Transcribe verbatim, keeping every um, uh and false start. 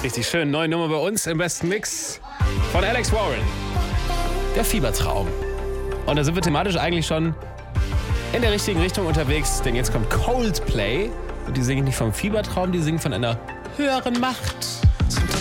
richtig schön. Neue Nummer bei uns im besten Mix von Alex Warren. Der Fiebertraum. Und da sind wir thematisch eigentlich schon in der richtigen Richtung unterwegs, denn jetzt kommt Coldplay und die singen nicht vom Fiebertraum, die singen von einer höheren Macht.